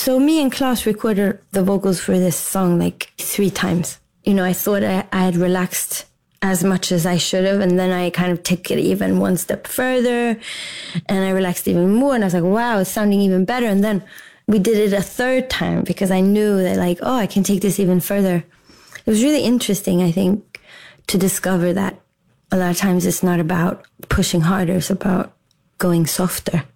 So me and Klaus recorded the vocals for this song like 3 times. I thought I had relaxed as much as I should have, and then I kind of took it even one step further, and I relaxed even more, and I was like, wow, it's sounding even better. And then we did it a 3rd time because I knew that like, oh, I can take this even further. It was really interesting, I think, to discover that a lot of times it's not about pushing harder, it's about going softer.